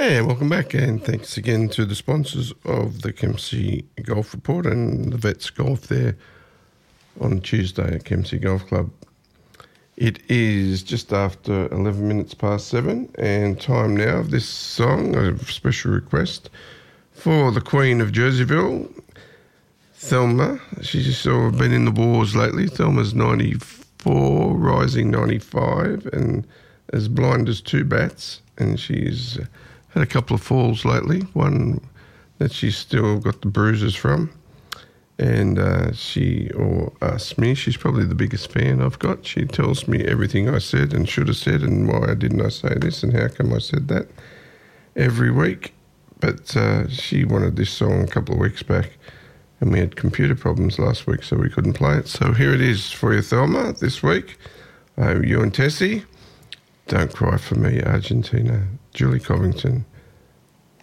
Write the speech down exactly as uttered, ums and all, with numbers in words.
And welcome back, and thanks again to the sponsors of the Kempsey Golf Report and the Vets Golf there on Tuesday at Kempsey Golf Club. It is just after eleven minutes past seven, and time now of this song, a special request for the Queen of Jerseyville, Thelma. She's sort of been in the wars lately. Thelma's ninety-four, rising ninety-five, and as blind as two bats, and she's had a couple of falls lately, one that she's still got the bruises from. And uh, she, or asked me, she's probably the biggest fan I've got. She tells me everything I said and should have said and why didn't I say this and how come I said that every week. But uh, she wanted this song a couple of weeks back, and we had computer problems last week, so we couldn't play it. So here it is for you, Thelma, this week. Uh, you and Tessie, Don't Cry For Me, Argentina. Julie Covington.